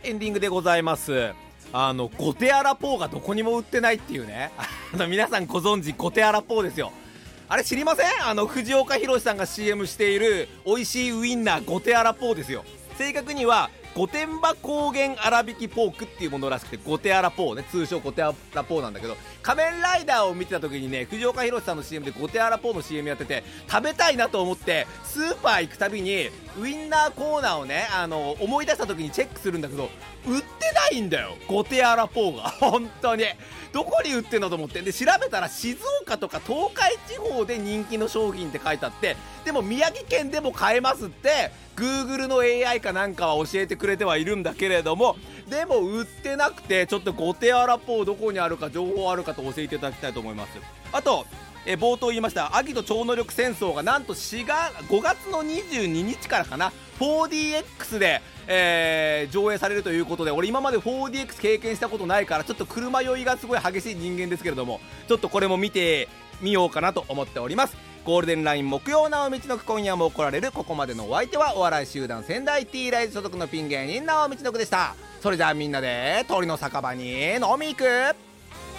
エンディングでございます。ゴテアラポーがどこにも売ってないっていうね皆さんご存知ゴテアラポーですよ。あれ知りません？藤岡弘さんが CM している美味しいウインナーゴテアラポーですよ。正確には御殿場高原粗挽きポークっていうものらしくて、ゴテアラポーね、通称ゴテアラポーなんだけど、仮面ライダーを見てた時にね、藤岡弘さんの CM でゴテアラポーの CM やってて食べたいなと思ってスーパー行くたびにウインナーコーナーをね、思い出した時にチェックするんだけど、売ってないんだよ、ゴテアラポーが。本当にどこに売ってんのと思って、で調べたら静岡とか東海地方で人気の商品って書いてあって、でも宮城県でも買えますって Google の AI かなんかは教えてくれてはいるんだけれども、でも売ってなくて、ちょっとゴテアラポーどこにあるか情報あるかと教えていただきたいと思います。あと冒頭言いましたアギト超能力戦争がなんと5月の22日からかな 4DX で、上映されるということで、俺今まで 4DX 経験したことないからちょっと車酔いがすごい激しい人間ですけれども、ちょっとこれも見てみようかなと思っております。ゴールデンライン木曜なおみちのく、今夜も来られる。ここまでのお相手はお笑い集団仙台 T ライズ所属のピン芸人なおみちのくでした。それじゃあみんなで鳥の酒場に飲み行く。